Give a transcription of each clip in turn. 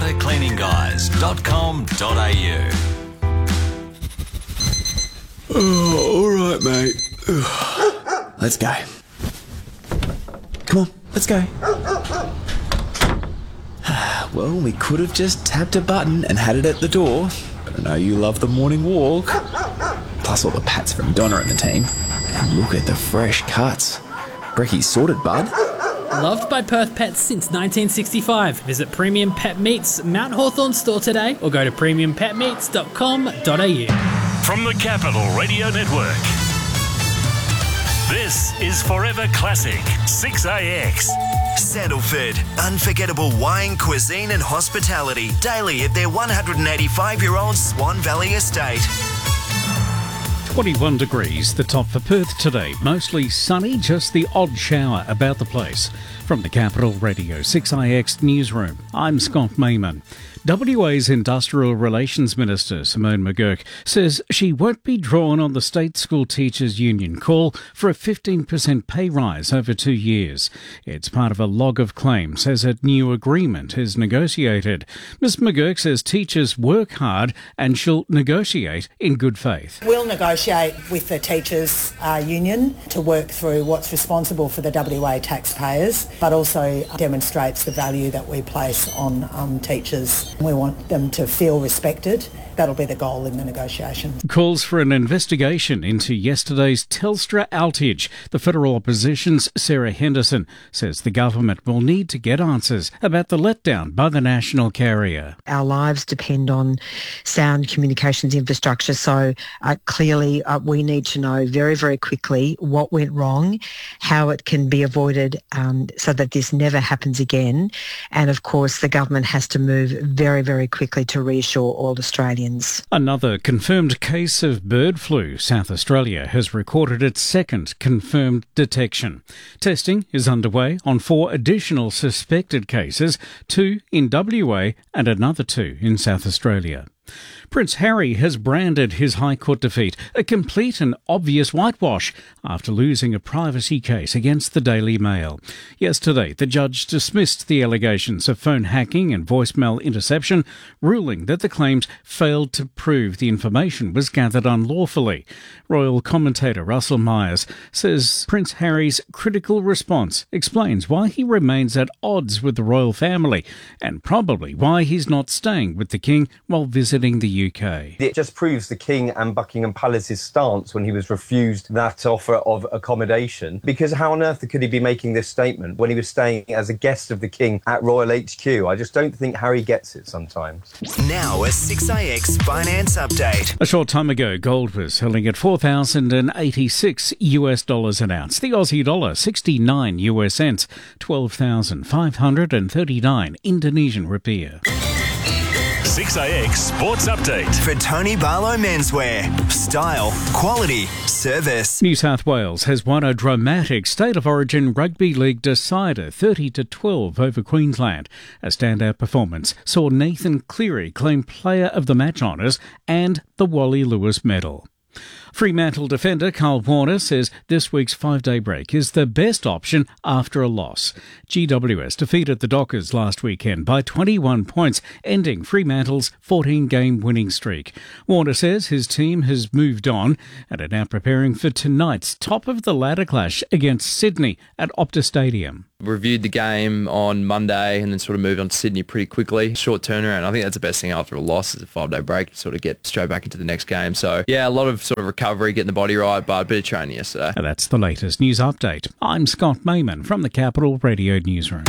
bettacleaningguys.com.au. All right, mate. Let's go. Come on, let's go. Well, we could have just tapped a button and had it at the door, but I know you love the morning walk. Plus all the pats from Donna and the team. And look at the fresh cuts. Brecky's sorted, bud. Loved by Perth pets since 1965. Visit Premium Pet Meats Mount Hawthorn store today or go to premiumpetmeats.com.au. From the Capital Radio Network, this is Forever Classic 6AX. Sandalford, unforgettable wine, cuisine and hospitality daily at their 185-year-old Swan Valley estate. 21 degrees, the top for Perth today. Mostly sunny, just the odd shower about the place. From the Capital Radio 6IX newsroom, I'm Scott Mayman. WA's Industrial Relations Minister, Simone McGurk, says she won't be drawn on the State School Teachers Union call for a 15% pay rise over 2 years. It's part of a log of claims as a new agreement is negotiated. Ms McGurk says teachers work hard and she'll negotiate in good faith. We'll negotiate with the Teachers Union to work through what's responsible for the WA taxpayers, but also demonstrates the value that we place on teachers. We want them to feel respected. That'll be the goal in the negotiation. Calls for an investigation into yesterday's Telstra outage. The federal opposition's Sarah Henderson says the government will need to get answers about the letdown by the national carrier. Our lives depend on sound communications infrastructure, so clearly we need to know very, very quickly what went wrong, how it can be avoided so that this never happens again. And of course, the government has to move very, very quickly to reassure all Australians. Another confirmed case of bird flu. South Australia has recorded its second confirmed detection. Testing is underway on 4 additional suspected cases, 2 in WA and another 2 in South Australia. Prince Harry has branded his High Court defeat a complete and obvious whitewash after losing a privacy case against the Daily Mail. Yesterday, the judge dismissed the allegations of phone hacking and voicemail interception, ruling that the claims failed to prove the information was gathered unlawfully. Royal commentator Russell Myers says Prince Harry's critical response explains why he remains at odds with the royal family and probably why he's not staying with the King while visiting the UK. It just proves the King and Buckingham Palace's stance when he was refused that offer of accommodation, because how on earth could he be making this statement when he was staying as a guest of the King at Royal HQ? I just don't think Harry gets it sometimes. Now a 6AX finance update. A short time ago, gold was selling at $4,086 an ounce. The Aussie dollar 69 US cents, 12,539 Indonesian rupiah. 6AX Sports Update. For Tony Barlow Menswear. Style, quality, service. New South Wales has won a dramatic State of Origin Rugby League decider 30-12 over Queensland. A standout performance saw Nathan Cleary claim Player of the Match honours and the Wally Lewis medal. Fremantle defender Carl Warner says this week's 5-day break is the best option after a loss. GWS defeated the Dockers last weekend by 21 points, ending Fremantle's 14-game winning streak. Warner says his team has moved on and are now preparing for tonight's top-of-the-ladder clash against Sydney at Optus Stadium. Reviewed the game on Monday and then sort of moved on to Sydney pretty quickly. Short turnaround. I think that's the best thing after a loss is a 5-day break to sort of get straight back into the next game. So, yeah, a lot of sort of recovery, getting the body right, but a bit of training yesterday. And that's the latest news update. I'm Scott Mayman from the Capital Radio Newsroom.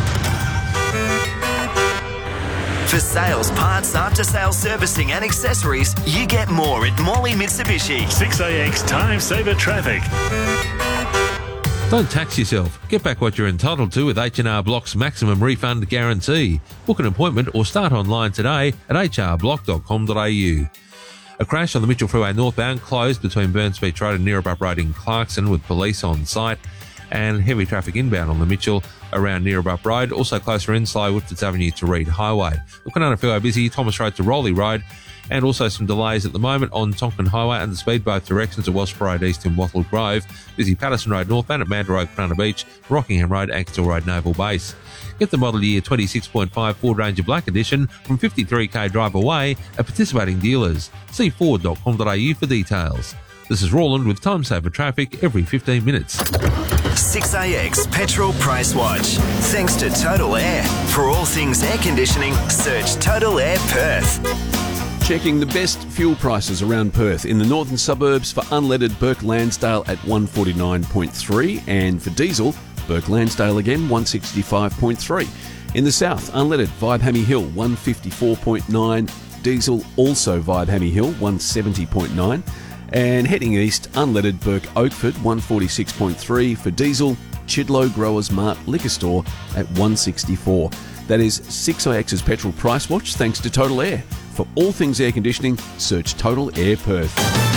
For sales, parts, after-sales servicing and accessories, you get more at Morley Mitsubishi. 6AX Time Saver Traffic. Don't tax yourself. Get back what you're entitled to with H&R Block's maximum refund guarantee. Book an appointment or start online today at hrblock.com.au. A crash on the Mitchell Freeway northbound closed between Burns Beach Road and Neerabup Road in Clarkson with police on site, and heavy traffic inbound on the Mitchell around Neerabup Road, also closer inside Woodfords Avenue to Reed Highway. The Kwinana Freeway busy, Thomas Road to Rowley Road, And also some delays at the moment on Tonkin Highway and the speed both directions at Welsh Road East and Wattle Grove. Busy Patterson Road northbound at Mandurah Road, Corunna Beach, Rockingham Road, Ankersall Road, Naval Base. Get the model year 26.5 Ford Ranger Black Edition from 53k drive away at participating dealers. See Ford.com.au for details. This is Roland with Time Saver Traffic every 15 minutes. 6AX Petrol Price Watch. Thanks to Total Air. For all things air conditioning, search Total Air Perth. Checking the best fuel prices around Perth. In the northern suburbs for unleaded, Burke Lansdale at 149.3, and for diesel, Burke Lansdale again 165.3. In the south, unleaded, Vibe Hammy Hill 154.9, diesel also Vibe Hammy Hill 170.9. And heading east, unleaded, Burke Oakford 146.3 for diesel, Chidlow Growers Mart Liquor Store at 164. That is 6IX's Petrol Price Watch thanks to Total Air. For all things air conditioning, search Total Air Perth.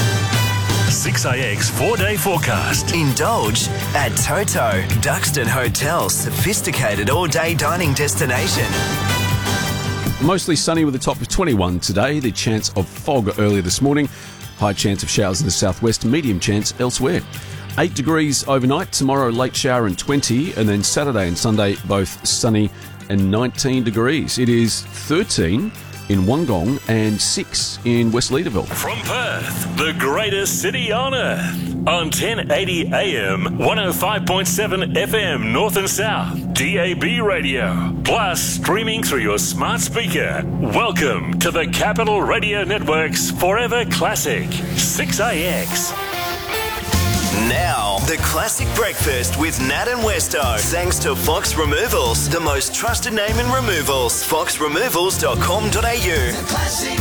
6AX 4-day forecast. Indulge at Toto, Duxton Hotel's sophisticated all-day dining destination. Mostly sunny with a top of 21 today. The chance of fog earlier this morning. High chance of showers in the southwest, medium chance elsewhere. 8 degrees overnight, tomorrow late shower and 20, and then Saturday and Sunday both sunny and 19 degrees. It is 13 in Wollongong and 6 in West Leederville. From Perth, the greatest city on earth. On 1080 AM, 105.7 FM North and South, DAB radio, plus streaming through your smart speaker. Welcome to the Capital Radio Network's Forever Classic, 6AX. Now, the classic breakfast with Nat and Westo. Thanks to Fox Removals, the most trusted name in removals. foxremovals.com.au.